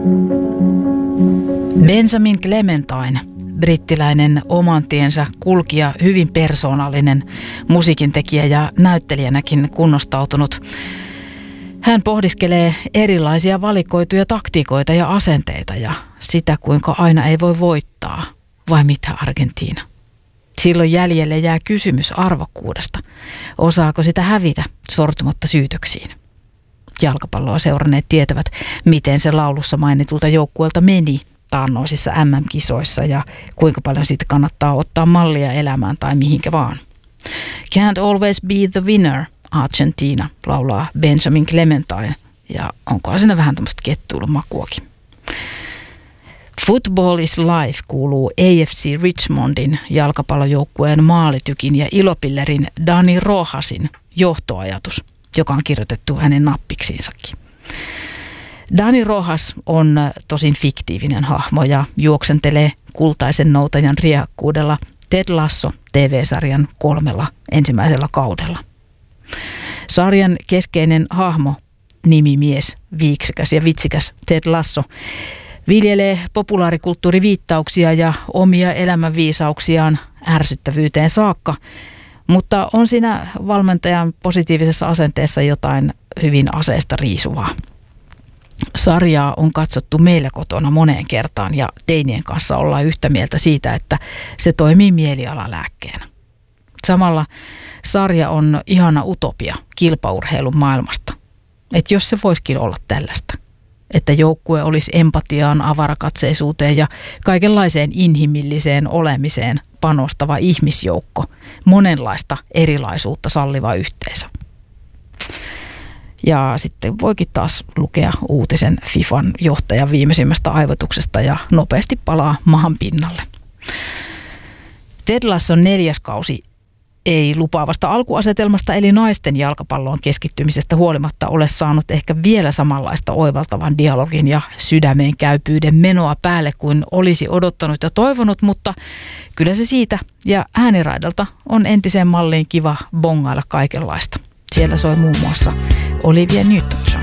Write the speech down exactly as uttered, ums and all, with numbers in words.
Benjamin Clementine, brittiläinen oman tiensä kulkija, hyvin persoonallinen musiikintekijä ja näyttelijänäkin kunnostautunut. Hän pohdiskelee erilaisia valikoituja taktiikoita ja asenteita ja sitä, kuinka aina ei voi voittaa. Vai mitä, Argentiina? Silloin jäljelle jää kysymys arvokkuudesta. Osaako sitä hävitä sortumatta syytöksiin? Jalkapalloa seuranneet tietävät, miten se laulussa mainitulta joukkueelta meni taannoisissa äm äm-kisoissa ja kuinka paljon siitä kannattaa ottaa mallia elämään tai mihinkä vaan. Can't always be the winner, Argentina, laulaa Benjamin Clementine, ja onkohan siinä vähän tämmöistä kettuilun makuakin. Football is life kuuluu A F C Richmondin jalkapallojoukkueen maalitykin ja ilopillerin Dani Rojasin johtoajatus, joka on kirjoitettu hänen nappiksiinsakin. Dani Rojas on tosin fiktiivinen hahmo ja juoksentelee kultaisen noutajan riehakkuudella Ted Lasso T V-sarjan kolmella ensimmäisellä kaudella. Sarjan keskeinen hahmo, nimimies, viiksikäs ja vitsikäs Ted Lasso, viljelee populaarikulttuuriviittauksia ja omia elämänviisauksiaan ärsyttävyyteen saakka, mutta on siinä valmentajan positiivisessa asenteessa jotain hyvin aseesta riisuvaa. Sarjaa on katsottu meillä kotona moneen kertaan ja teinien kanssa ollaan yhtä mieltä siitä, että se toimii mielialalääkkeenä. Samalla sarja on ihana utopia kilpaurheilun maailmasta. Että jos se voisikin olla tällaista. Että joukkue olisi empatiaan, avarakatseisuuteen ja kaikenlaiseen inhimilliseen olemiseen panostava ihmisjoukko, monenlaista erilaisuutta salliva yhteisö. Ja sitten voikin taas lukea uutisen FIFAn johtajan viimeisimmästä aivotuksesta ja nopeasti palaa maan pinnalle. Ted Lasson neljäs kausi ei lupaavasta alkuasetelmasta eli naisten jalkapalloon keskittymisestä huolimatta ole saanut ehkä vielä samanlaista oivaltavan dialogin ja sydämeen käypyyden menoa päälle kuin olisi odottanut ja toivonut, mutta kyllä se siitä ja ääniraidalta on entiseen malliin kiva bongailla kaikenlaista. Siellä soi muun muassa Olivia Newton-John.